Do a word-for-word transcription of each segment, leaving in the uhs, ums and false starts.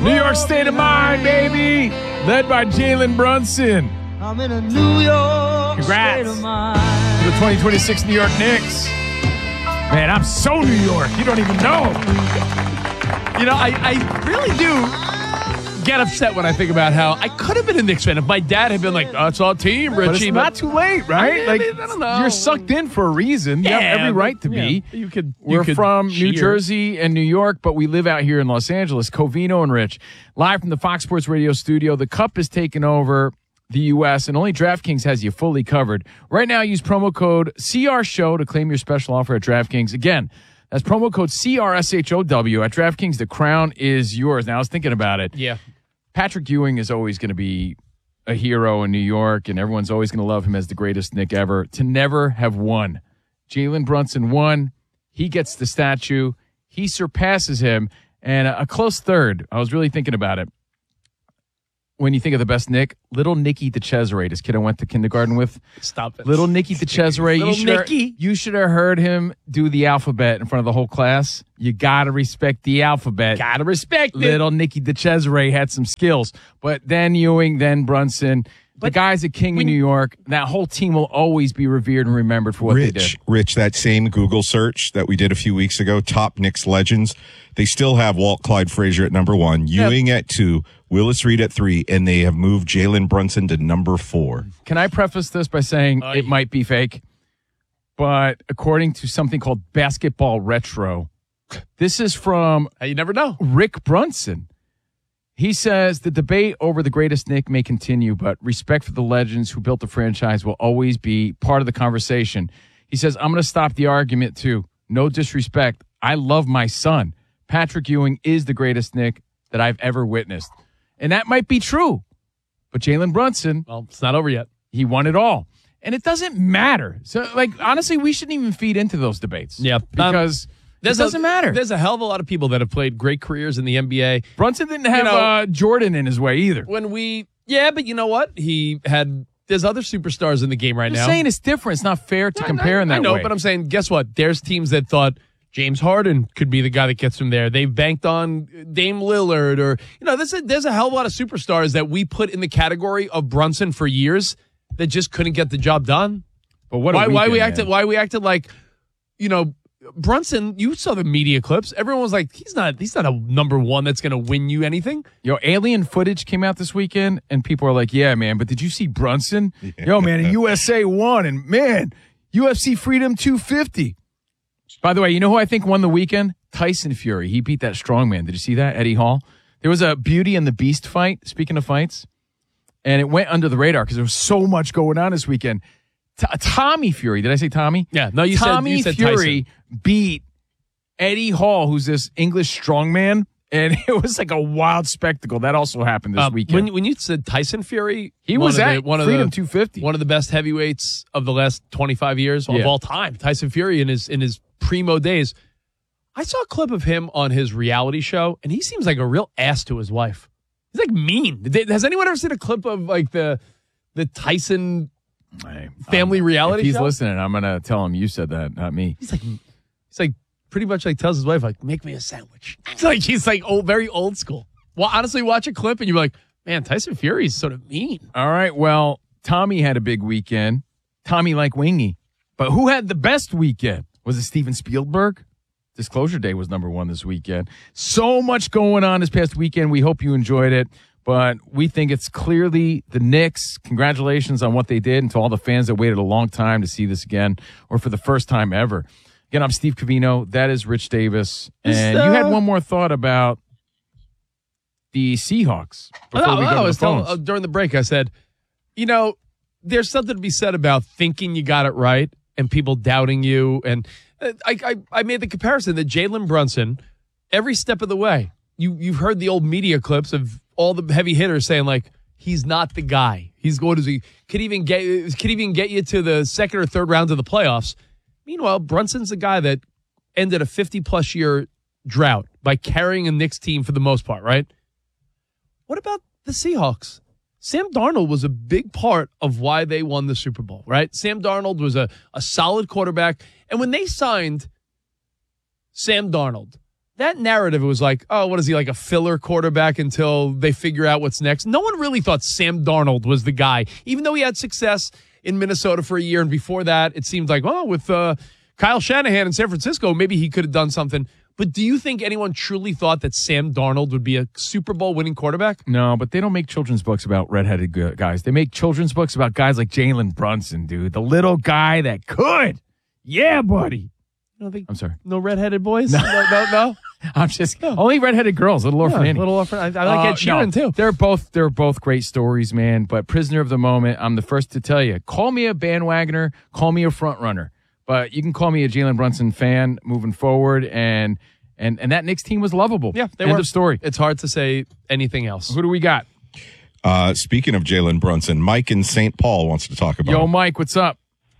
New York State of Mind, baby. Led by Jalen Brunson. I'm in a New York Congrats state of mind. to the twenty twenty-six New York Knicks. Man, I'm so New York. You don't even know. You know, I, I really do get upset when I think about how I could have been a Knicks fan if my dad had been like, oh, it's our team, Richie. But it's not too late, right? I, like, I, mean, I don't know. You're sucked in for a reason. You Yeah, have every right to but, be. yeah, you could. You We're could from New cheer. Jersey and New York, but we live out here in Los Angeles. Covino and Rich, live from the Fox Sports Radio studio. The Cup is taking over the U S, and only DraftKings has you fully covered. Right now, use promo code C R Show to claim your special offer at DraftKings. Again, that's promo code C R S H O W at DraftKings. The crown is yours. Now, I was thinking about it. Yeah. Patrick Ewing is always going to be a hero in New York, and everyone's always going to love him as the greatest Knick ever. To never have won. Jalen Brunson won. He gets the statue. He surpasses him. And a, a close third, I was really thinking about it. When you think of the best Knick, little Nicky DeCesare, this kid I went to kindergarten with. Stop it. Little Nicky DeCesare. Little you should have- Nicky. You should have heard him do the alphabet in front of the whole class. You got to respect the alphabet. Gotta respect it. Little Nicky DeCesare had some skills. But then Ewing, then Brunson. The guy's a king in New York. That whole team will always be revered and remembered for what they did. Rich, Rich, that same Google search that we did a few weeks ago, top Knicks legends, they still have Walt Clyde Frazier at number one, Ewing at two, Willis Reed at three, and they have moved Jalen Brunson to number four. Can I preface this by saying Uh, it might be fake? But according to something called Basketball Retro, this is from You never know. Rick Brunson. He says the debate over the greatest Knick may continue, but respect for the legends who built the franchise will always be part of the conversation. He says, I'm going to stop the argument too. No disrespect. I love my son. Patrick Ewing is the greatest Knick that I've ever witnessed. And that might be true. But Jalen Brunson, Well, it's not over yet. he won it all. And it doesn't matter. So, like, honestly, we shouldn't even feed into those debates. Yeah. Because it doesn't a, matter. There's a hell of a lot of people that have played great careers in the N B A. Brunson didn't have know- uh, Jordan in his way either. When we, yeah, but you know what? He had, there's other superstars in the game right I'm now. saying it's different. It's not fair to I- compare I, in that I know, way. but I'm saying, guess what? There's teams that thought James Harden could be the guy that gets him there. They've banked on Dame Lillard, or, you know, there's a, there's a hell of a lot of superstars that we put in the category of Brunson for years that just couldn't get the job done. But what a why, why we weekend, acted man. why we acted like, you know, Brunson, you saw the media clips. Everyone was like, he's not he's not a number one that's going to win you anything. Yo, alien footage came out this weekend, and people are like, yeah, man, but did you see Brunson? Yo, man, and U S A won, and man, U F C Freedom two fifty. By the way, you know who I think won the weekend? Tyson Fury. He beat that strongman. Did you see that? Eddie Hall. There was a Beauty and the Beast fight, speaking of fights, and it went under the radar because there was so much going on this weekend. T- Tommy Fury. Did I say Tommy? Yeah, no, you Tommy said you said Fury Tyson. beat Eddie Hall, who's this English strongman, and it was like a wild spectacle. That also happened this Um, weekend. when when you said Tyson Fury, He one was of at the, one of Freedom the, two fifty. one of the best heavyweights of the last twenty-five years Yeah. of all time. Tyson Fury in his in his primo days. I saw a clip of him on his reality show, and he seems like a real ass to his wife. He's like mean. Did- Has anyone ever seen a clip of like the the Tyson Hey, family um, reality If he's show? listening, I'm gonna tell him you said that, not me. He's like, he's like pretty much like tells his wife like, make me a sandwich. It's like he's like old, very old school. Well, honestly, watch a clip and you're like, man, Tyson Fury's sort of mean. All right, well, Tommy had a big weekend. Tommy like Wingy, but who had the best weekend? Was it Steven Spielberg? Disclosure Day was number one this weekend. So much going on this past weekend. We hope you enjoyed it, but we think it's clearly the Knicks. Congratulations on what they did, and to all the fans that waited a long time to see this again, or for the first time ever. Again, I'm Steve Covino. That is Rich Davis. And you had one more thought about the Seahawks before No, we no, go I to was the telling, phones. uh, during the break, I said, you know, there's something to be said about thinking you got it right and people doubting you. And uh, I, I, I made the comparison that Jalen Brunson, every step of the way, you, you've heard the old media clips of all the heavy hitters saying, like, he's not the guy. He's going to could even get could even get you to the second or third rounds of the playoffs. Meanwhile, Brunson's the guy that ended a fifty-plus year drought by carrying a Knicks team for the most part, right? What about the Seahawks? Sam Darnold was a big part of why they won the Super Bowl, right? Sam Darnold was a, a solid quarterback. And when they signed Sam Darnold, that narrative was like, oh, what is he, like a filler quarterback until they figure out what's next? No one really thought Sam Darnold was the guy, even though he had success in Minnesota for a year. And before that, it seemed like, oh, with uh, Kyle Shanahan in San Francisco, maybe he could have done something. But do you think anyone truly thought that Sam Darnold would be a Super Bowl winning quarterback? No, but they don't make children's books about redheaded gu- guys. They make children's books about guys like Jalen Brunson, dude. The little guy that could. Yeah, buddy. I don't think I'm sorry. No redheaded boys? No, no, no. no? I'm just only redheaded girls. Little Orphan Yeah, Annie. Little Orphan. I, I like Uh, Ed Sheeran, no, too. They're both they're both great stories, man. But prisoner of the moment, I'm the first to tell you. Call me a bandwagoner. Call me a front runner. But you can call me a Jalen Brunson fan moving forward. And and and that Knicks team was lovable. Yeah, they End were. of story. It's hard to say anything else. Who do we got? Uh, speaking of Jalen Brunson, Mike in Saint Paul wants to talk about Yo, him. Mike, what's up?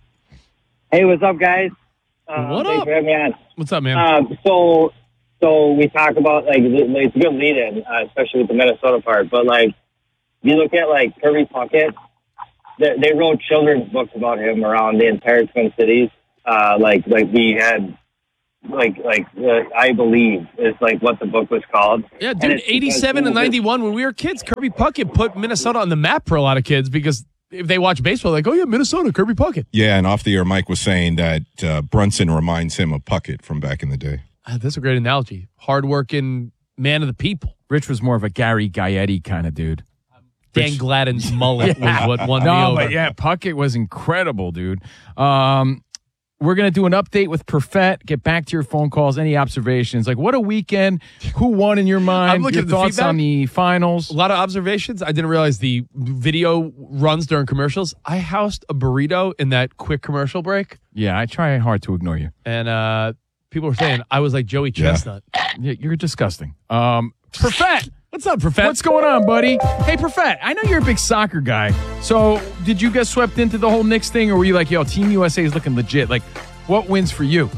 Hey, what's up, guys? Uh, What thanks up? for having me on. What's up, man? Um, so, so we talk about like it's a good lead-in, uh, especially with the Minnesota part. But like, you look at like Kirby Puckett, they, they wrote children's books about him around the entire Twin Cities. Uh, like, like we had, like, like uh, I believe is like what the book was called. yeah, And dude, it's because eighty-seven he and was- ninety-one, when we were kids, Kirby Puckett put Minnesota on the map for a lot of kids because if they watch baseball, they're like, oh, yeah, Minnesota, Kirby Puckett. Yeah, and off the air, Mike was saying that uh, Brunson reminds him of Puckett from back in the day. Ah, that's a great analogy. Hardworking man of the people. Rich was more of a Gary Gaetti kind of dude. Dan Gladden's mullet was what won me No, over. but yeah, Puckett was incredible, dude. Um, we're going to do an update with Perfett. Get back to your phone calls. Any observations? Like, what a weekend. Who won in your mind? I'm looking your at the thoughts feedback. on the finals? A lot of observations. I didn't realize the video runs during commercials. I housed a burrito in that quick commercial break, Yeah, I try hard to ignore you. and uh, people were saying I was like Joey Yeah. Chestnut. Yeah, you're disgusting. Um, Perfett. What's up, Perfett? What's going on, buddy? Hey, Perfett, I know you're a big soccer guy. So did you get swept into the whole Knicks thing, or were you like, yo, Team U S A is looking legit? Like, what wins for you?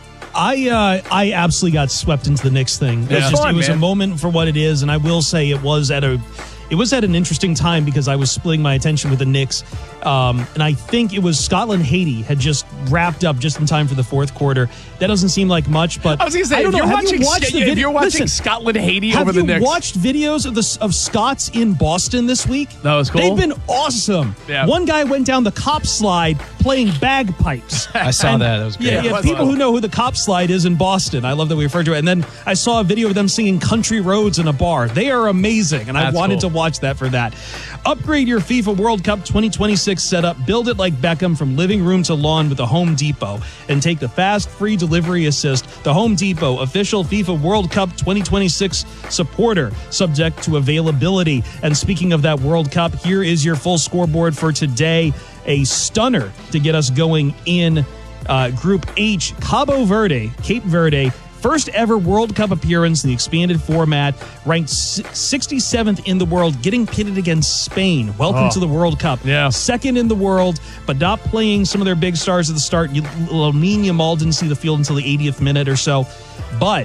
I uh, I absolutely got swept into the Knicks thing. It was, Yeah. just, Fun, it was a man. moment for what it is, and I will say it was at a it was at an interesting time because I was splitting my attention with the Knicks, um, and I think it was Scotland Haiti had just wrapped up just in time for the fourth quarter. That doesn't seem like much, but I was going to say, I don't if know. you're Have watching, you watched Sc- the if video? you're watching Listen, Scotland Haiti have over you the Knicks, watched videos of the of Scots in Boston this week? That was cool. They've been awesome. Yeah. One guy went down the cop slide playing bagpipes. I saw And- that. That was great. Yeah, yeah. was People fun. who know who the cop slide is in Boston. I love that we refer to it. And then I saw a video of them singing Country Roads in a bar. They are amazing, and I That's wanted cool. to watch that for that. Upgrade your FIFA World Cup twenty twenty-six setup. Build it like Beckham from living room to lawn with the Home Depot. And take the fast, free delivery assist. The Home Depot, official FIFA World Cup twenty twenty-six supporter, subject to availability. And speaking of that World Cup, here is your full scoreboard for today. A stunner to get us going in uh, Group H. Cabo Verde, Cape Verde, first ever World Cup appearance in the expanded format, ranked sixty-seventh in the world, getting pitted against Spain. Welcome Oh. to the World Cup. Yeah. Second in the world, but not playing some of their big stars at the start. Lamine Yamal didn't see the field until the eightieth minute or so. But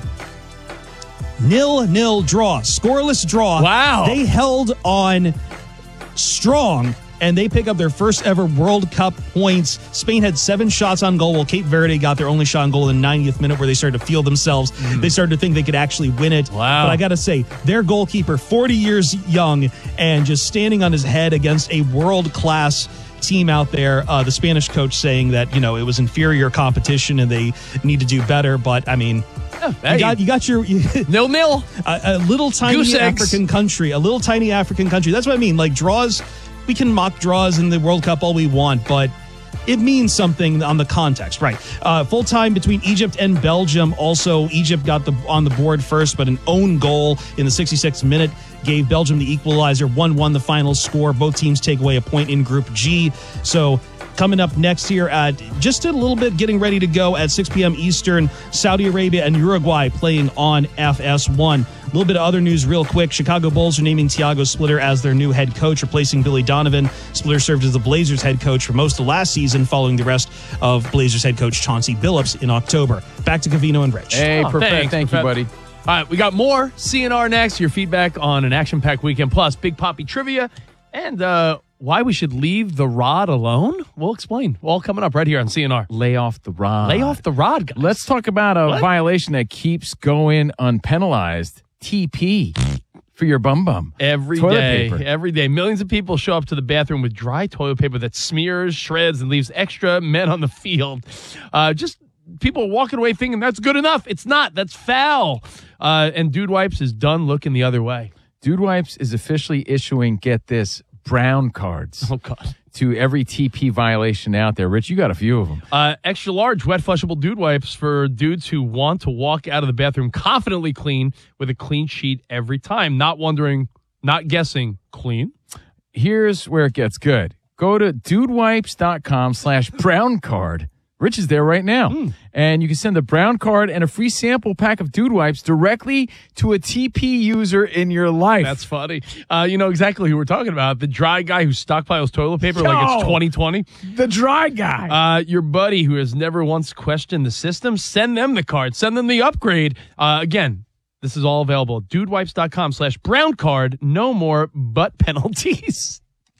nil-nil draw, scoreless draw. Wow. They held on strong, and they pick up their first ever World Cup points. Spain had seven shots on goal, while Cape Verde got their only shot on goal in the ninetieth minute, where they started to feel themselves. They started to think they could actually win it. Wow. But I got to say, their goalkeeper, forty years young, and just standing on his head against a world-class team out there. Uh, the Spanish coach saying that, you know, it was inferior competition and they need to do better. But, I mean, Hey, you got, you got your... nil nil. a, a little tiny Goose eggs. African country, a little tiny African country. That's what I mean. Like draws, we can mock draws in the World Cup all we want, but it means something on the context, right? Uh, full time between Egypt and Belgium. Also, Egypt got the on the board first, but an own goal in the sixty-sixth minute gave Belgium the equalizer. one one the final score. Both teams take away a point in Group G. So coming up next here at just a little bit getting ready to go at six p.m. Eastern, Saudi Arabia and Uruguay playing on F S one. A little bit of other news real quick. Chicago Bulls are naming Thiago Splitter as their new head coach, replacing Billy Donovan. Splitter served as the Blazers head coach for most of last season, following the rest of Blazers head coach Chauncey Billups in October. Back to Covino and Rich. Hey, Oh, Perfett. thanks, Thank you, Perfett. buddy. All right, we got more C N R next. Your feedback on an action-packed weekend, plus Big Poppy trivia and uh, why we should leave the rod alone? We'll explain. All coming up right here on C N R. Lay off the rod. Lay off the rod, guys. Let's talk about a What? violation that keeps going unpenalized. T P for your bum bum. Every Toilet day, paper. every day, millions of people show up to the bathroom with dry toilet paper that smears, shreds, and leaves extra men on the field. Uh, just people walking away thinking that's good enough. It's not. That's foul. Uh, and Dude Wipes is done looking the other way. Dude Wipes is officially issuing, get this, brown cards Oh, God. to every T P violation out there. Rich, you got a few of them. Uh, extra large wet flushable Dude Wipes for dudes who want to walk out of the bathroom confidently clean with a clean sheet every time. Not wondering, not guessing, clean. Here's where it gets good. Go to dudewipes.com slash brown card. Rich is there right now. Hmm. And you can send a brown card and a free sample pack of Dude Wipes directly to a T P user in your life. That's funny. Uh, you know exactly who we're talking about. The dry guy who stockpiles toilet paper like Yo! it's twenty twenty. the dry guy. Uh, your buddy who has never once questioned the system, send them the card. Send them the upgrade. Uh, again, this is all available. Dudewipes.com slash brown card. No more butt penalties.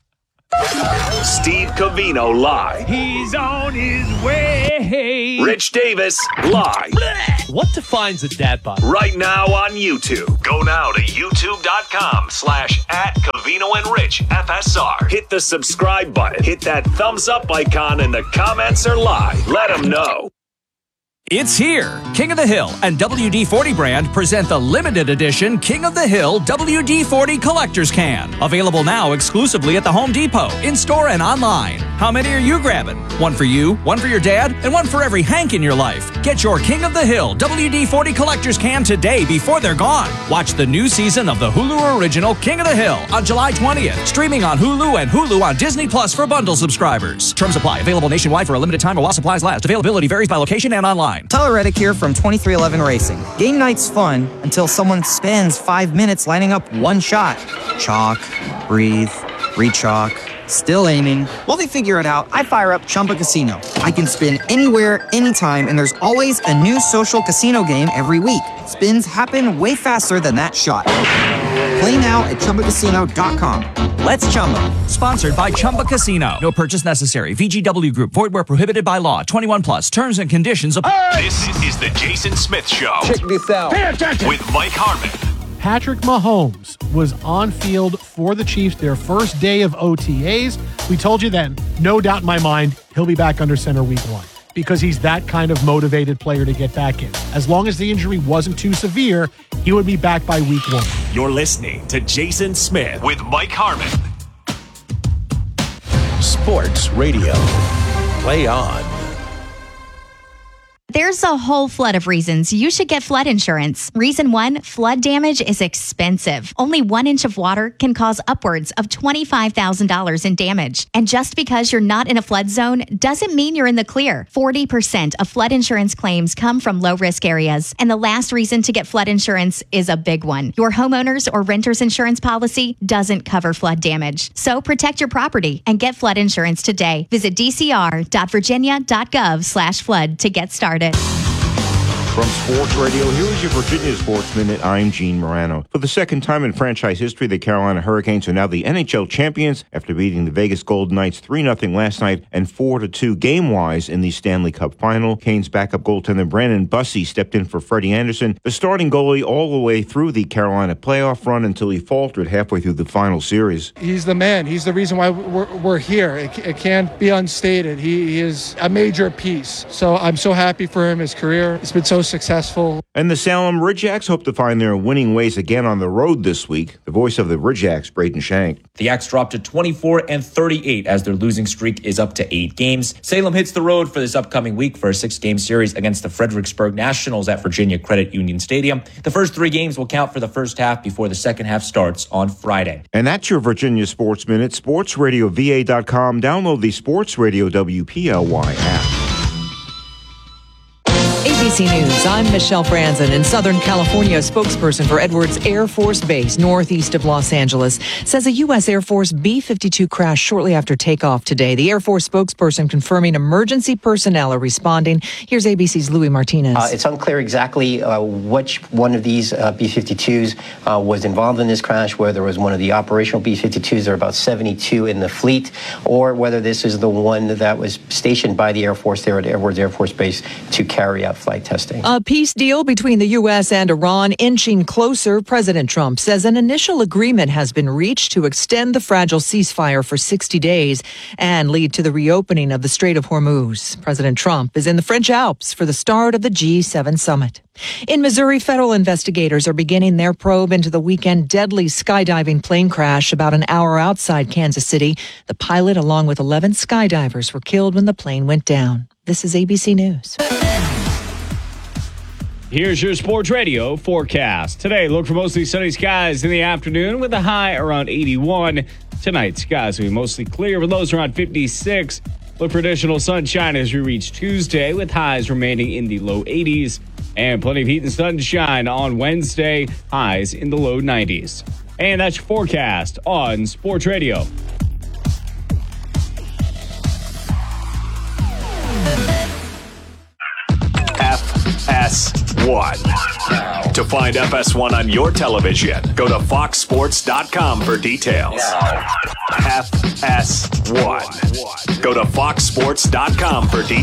Steve Covino live. He's on his way. Rich Davis live. What defines a dad bod? Right now on YouTube. Go now to youtube.com slash at Covino and Rich F S R. Hit the subscribe button. Hit that thumbs up icon and the comments are live. Let them know. It's here. King of the Hill and W D forty brand present the limited edition King of the Hill W D forty Collector's Can. Available now exclusively at the Home Depot, in-store and online. How many are you grabbing? One for you, one for your dad, and one for every Hank in your life. Get your King of the Hill W D forty Collector's Can today before they're gone. Watch the new season of the Hulu original King of the Hill on July twentieth. Streaming on Hulu and Hulu on Disney Plus for bundle subscribers. Terms apply. Available nationwide for a limited time or while supplies last. Availability varies by location and online. Tyler Reddick here from twenty-three eleven Racing. Game night's fun until someone spends five minutes lining up one shot. Chalk, breathe, re-chalk, still aiming. While they figure it out, I fire up Chumba Casino. I can spin anywhere, anytime, and there's always a new social casino game every week. Spins happen way faster than that shot. Play now at Chumba Casino dot com. Let's Chumba. Sponsored by Chumba Casino. No purchase necessary. V G W Group. Void where prohibited by law. twenty-one plus. Terms and conditions apply. This is the Jason Smith Show. Check this out. With Mike Harmon. Patrick Mahomes was on field for the Chiefs their first day of O T As. We told you then, no doubt in my mind, he'll be back under center week one because he's that kind of motivated player to get back in. As long as the injury wasn't too severe, he would be back by week one. You're listening to Jason Smith with Mike Harmon. Sports Radio. Play on. There's a whole flood of reasons you should get flood insurance. Reason one, flood damage is expensive. Only one inch of water can cause upwards of twenty-five thousand dollars in damage. And just because you're not in a flood zone doesn't mean you're in the clear. forty percent of flood insurance claims come from low-risk areas. And the last reason to get flood insurance is a big one. Your homeowner's or renter's insurance policy doesn't cover flood damage. So protect your property and get flood insurance today. Visit d c r dot virginia dot gov slash flood to get started. From Sports Radio, here is your Virginia Sports Minute. I'm Gene Morano. For the second time in franchise history, the Carolina Hurricanes are now the N H L champions after beating the Vegas Golden Knights three nothing last night and four to two game-wise in the Stanley Cup final. Canes backup goaltender Brandon Bussey stepped in for Freddie Anderson, the starting goalie all the way through the Carolina playoff run until he faltered halfway through the final series. He's the man. He's the reason why we're, we're here. It, it can't be unstated. He, he is a major piece. So I'm so happy for him. His career has been so successful. And the Salem Ridgeacks hope to find their winning ways again on the road this week. The voice of the Ridgeacks, Braden Shank. The Axe dropped to twenty-four and thirty-eight as their losing streak is up to eight games. Salem hits the road for this upcoming week for a six-game series against the Fredericksburg Nationals at Virginia Credit Union Stadium. The first three games will count for the first half before the second half starts on Friday. And that's your Virginia Sports Minute. sports radio v a dot com. Download the Sports Radio W P L Y app. A B C News, I'm Michelle Franzen. In Southern California, a spokesperson for Edwards Air Force Base, northeast of Los Angeles, says a U S Air Force B fifty-two crashed shortly after takeoff today. The Air Force spokesperson confirming emergency personnel are responding. Here's A B C's Louis Martinez. Uh, it's unclear exactly uh, which one of these uh, B fifty-twos uh, was involved in this crash, whether it was one of the operational B fifty-twos, there are about seventy-two in the fleet, or whether this is the one that was stationed by the Air Force there at Edwards Air Force Base to carry out flight testing. A peace deal between the U S and Iran inching closer. President Trump says an initial agreement has been reached to extend the fragile ceasefire for sixty days and lead to the reopening of the Strait of Hormuz. President Trump is in the French Alps for the start of the G seven summit. In Missouri, federal investigators are beginning their probe into the weekend deadly skydiving plane crash about an hour outside Kansas City. The pilot, along with eleven skydivers, were killed when the plane went down. This is A B C News. Here's your Sports Radio forecast. Today, look for mostly sunny skies in the afternoon with a high around eighty-one. Tonight, skies will be mostly clear with lows around fifty-six. Look for additional sunshine as we reach Tuesday with highs remaining in the low eighties. And plenty of heat and sunshine on Wednesday, highs in the low nineties. And that's your forecast on Sports Radio. F S one. To find F S one on your television, go to fox sports dot com for details. F S one. Go to fox sports dot com for details.